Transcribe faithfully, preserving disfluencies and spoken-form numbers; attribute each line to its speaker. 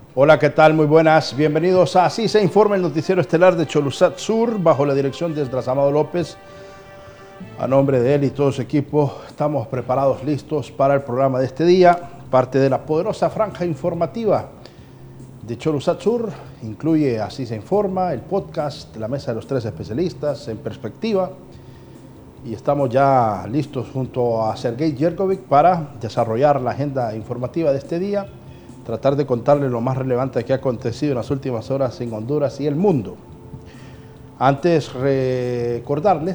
Speaker 1: Hola, ¿qué tal? Muy buenas. Bienvenidos a Así se informa, el noticiero estelar de Cholusat Sur, bajo la dirección de Esdras Amado López. A nombre de él y todo su equipo, estamos preparados, listos para el programa de este día. Parte de la poderosa franja informativa de Cholusat Sur incluye Así se informa, el podcast de la mesa de los tres especialistas en perspectiva. Y estamos ya listos junto a Sergei Yerkovic para desarrollar la agenda informativa de este día, tratar de contarles lo más relevante que ha acontecido en las últimas horas en Honduras y el mundo. Antes, recordarles